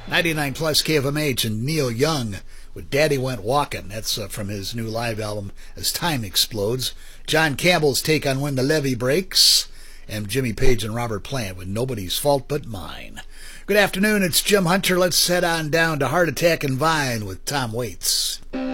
99 plus KFMH and Neil Young with Daddy Went Walkin'. That's from his new live album, As Time Explodes. John Campbell's take on When the Levee Breaks. And Jimmy Page and Robert Plant with Nobody's Fault But Mine. Good afternoon, it's Jim Hunter. Let's head on down to Heart Attack and Vine with Tom Waits.